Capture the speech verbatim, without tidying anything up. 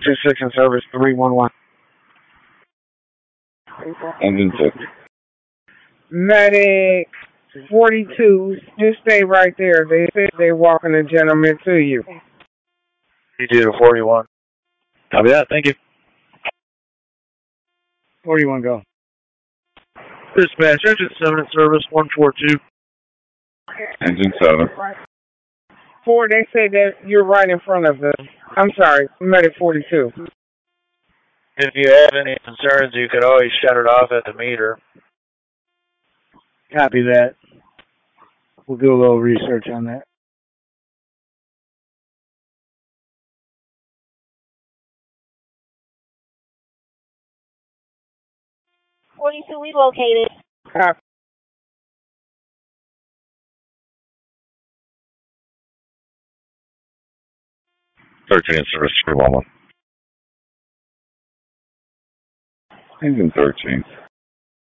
two six in service, three one one. Engine six. Medic forty-two, just stay right there. They said they're walking a gentleman to you. You do to forty-one. Copy that, thank you. forty-one, go. Dispatch, engine seven in service, one four two. Engine seven. Four, they say that you're right in front of the, I'm sorry, Medic forty-two. If you have any concerns, you could always shut it off at the meter. Copy that. We'll do a little research on that. forty-two, we located. Copy. thirteen in service, three one one. Engine thirteen.